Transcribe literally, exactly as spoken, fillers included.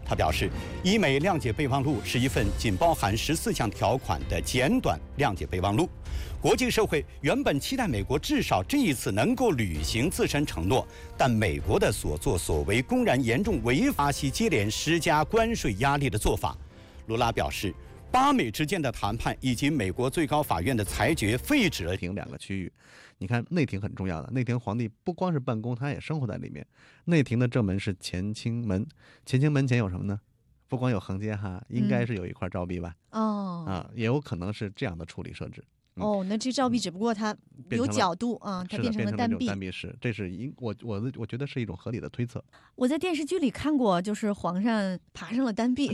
他表示，以美谅解备忘录是一份仅包含十四项条款的简短谅解备忘录。国际社会原本期待美国至少这一次能够履行自身承诺，但美国的所作所为公然严重违法西接连施加关税压力的做法。卢拉表示，巴美之间的谈判以及美国最高法院的裁决废止了停两个区域。你看内廷很重要的，内廷皇帝不光是办公，他也生活在里面。内廷的正门是乾清门，乾清门前有什么呢？不光有横街哈，应该是有一块照壁吧？ 哦、 嗯、啊，也有可能是这样的处理设置。 嗯、哦，那这照壁只不过它有角度啊、嗯，它变成了单壁。 单壁式，这是一我我我觉得是一种合理的推测。 我在电视剧里看过，就是皇上爬上了单壁。